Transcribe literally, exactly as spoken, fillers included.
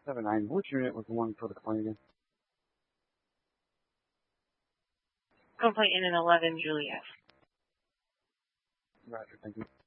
seven nine. Which unit was the one for the complaint again? Complaint in an eleven, Juliet. Roger, thank you.